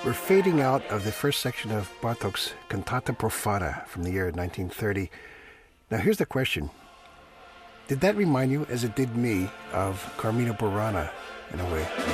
We're fading out of the first section of Bartók's Cantata Profana from the year 1930. Now here's the question. Did that remind you, as it did me, of Carmina Burana in a way?